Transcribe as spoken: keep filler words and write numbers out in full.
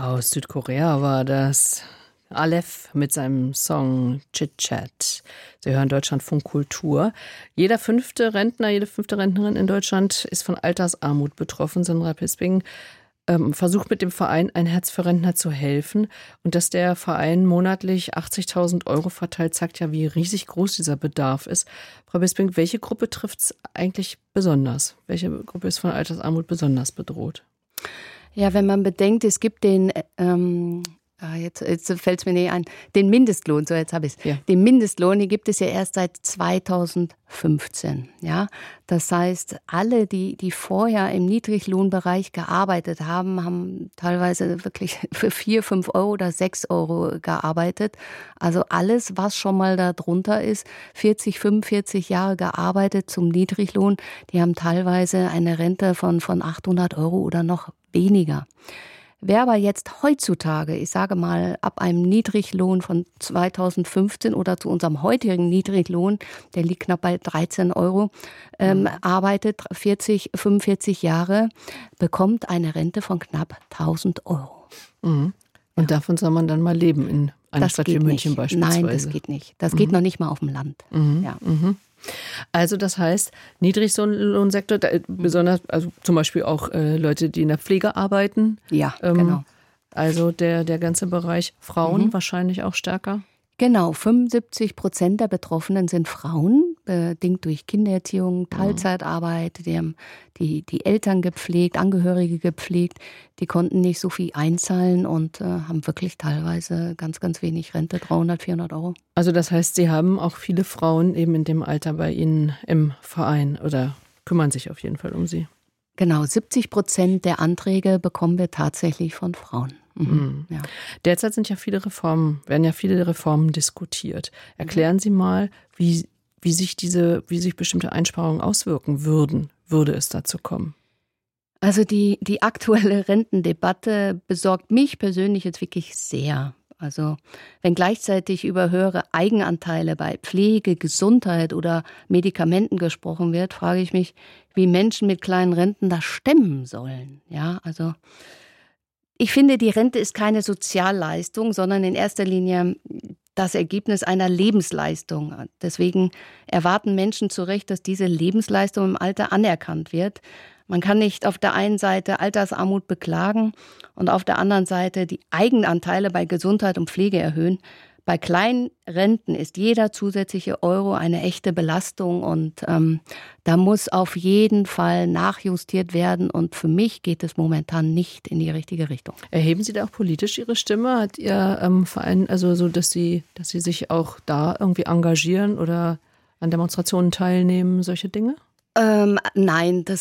Aus Südkorea war das Aleph mit seinem Song Chit Chat. Sie hören Deutschlandfunk Kultur. Jeder fünfte Rentner, jede fünfte Rentnerin in Deutschland ist von Altersarmut betroffen. Sandra Pisping ähm, versucht mit dem Verein Ein Herz für Rentner zu helfen. Und dass der Verein monatlich achtzigtausend Euro verteilt, zeigt ja, wie riesig groß dieser Bedarf ist. Frau Pisping, welche Gruppe trifft es eigentlich besonders? Welche Gruppe ist von Altersarmut besonders bedroht? Ja, wenn man bedenkt, es gibt den, ähm, jetzt, jetzt fällt es mir nicht ein, den Mindestlohn, so jetzt habe ich es. Ja. Den Mindestlohn, den gibt es ja erst seit zweitausendfünfzehn. Ja? Das heißt, alle, die, die vorher im Niedriglohnbereich gearbeitet haben, haben teilweise wirklich für vier, fünf Euro oder sechs Euro gearbeitet. Also alles, was schon mal da drunter ist, vierzig, fünfundvierzig Jahre gearbeitet zum Niedriglohn, die haben teilweise eine Rente von, von achthundert Euro oder noch weniger. Wer aber jetzt heutzutage, ich sage mal, ab einem Niedriglohn von zweitausendfünfzehn oder zu unserem heutigen Niedriglohn, der liegt knapp bei dreizehn Euro, ähm, mhm. arbeitet vierzig, fünfundvierzig Jahre, bekommt eine Rente von knapp tausend Euro. Mhm. Und ja. davon soll man dann mal leben in einer das Stadt wie München nicht. beispielsweise? Nein, das geht nicht. Das mhm. geht noch nicht mal auf dem Land. Mhm. Ja. Mhm. Also das heißt, Niedriglohnsektor, besonders, also zum Beispiel auch äh, Leute, die in der Pflege arbeiten. Ja, ähm, genau. Also der, der ganze Bereich Frauen mhm. wahrscheinlich auch stärker? Genau, fünfundsiebzig Prozent der Betroffenen sind Frauen, bedingt durch Kindererziehung, Teilzeitarbeit, die haben die, die Eltern gepflegt, Angehörige gepflegt, die konnten nicht so viel einzahlen und äh, haben wirklich teilweise ganz, ganz wenig Rente, dreihundert, vierhundert Euro. Also das heißt, Sie haben auch viele Frauen eben in dem Alter bei Ihnen im Verein oder kümmern sich auf jeden Fall um sie? Genau, siebzig Prozent der Anträge bekommen wir tatsächlich von Frauen. Mhm, mhm. ja. Derzeit sind ja viele Reformen, werden ja viele Reformen diskutiert. Erklären Sie mal, wie, wie sich diese, wie sich bestimmte Einsparungen auswirken würden, würde es dazu kommen? Also die, die aktuelle Rentendebatte besorgt mich persönlich jetzt wirklich sehr. Also wenn gleichzeitig über höhere Eigenanteile bei Pflege, Gesundheit oder Medikamenten gesprochen wird, frage ich mich, wie Menschen mit kleinen Renten das stemmen sollen. Ja, also ich finde, die Rente ist keine Sozialleistung, sondern in erster Linie das Ergebnis einer Lebensleistung. Deswegen erwarten Menschen zu Recht, dass diese Lebensleistung im Alter anerkannt wird. Man kann nicht auf der einen Seite Altersarmut beklagen und auf der anderen Seite die Eigenanteile bei Gesundheit und Pflege erhöhen. Bei kleinen Renten ist jeder zusätzliche Euro eine echte Belastung und ähm, da muss auf jeden Fall nachjustiert werden und für mich geht es momentan nicht in die richtige Richtung. Erheben Sie da auch politisch Ihre Stimme? Hat Ihr ähm, Verein, also so, dass Sie, dass Sie sich auch da irgendwie engagieren oder an Demonstrationen teilnehmen, solche Dinge? Ähm, nein, das